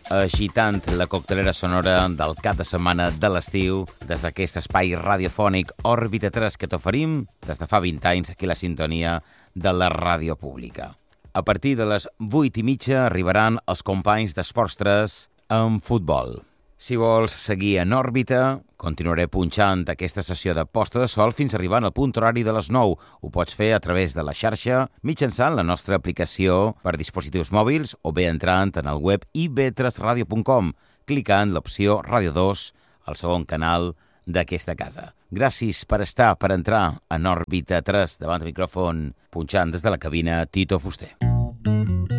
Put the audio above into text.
agitant la coctelera sonora del cap de setmana de l'estiu des d'aquest espai radiofònic Òrbita 3 que t'oferim des de fa 20 anys aquí a la sintonia de la ràdio pública. A partir de les 8:30 arribaran els companys d'Esports 3 amb futbol. Si vols seguir en òrbita, continuaré punxant aquesta sessió de posta de sol fins arribant al punt horari de les 9. Ho pots fer a través de la xarxa mitjançant la nostra aplicació per dispositius mòbils o bé entrant en el web ib3radio.com, clicant l'opció Ràdio 2, el segon canal d'aquesta casa. Gràcies per estar, per entrar en òrbita 3 davant del micròfon, punxant des de la cabina Tito Fuster.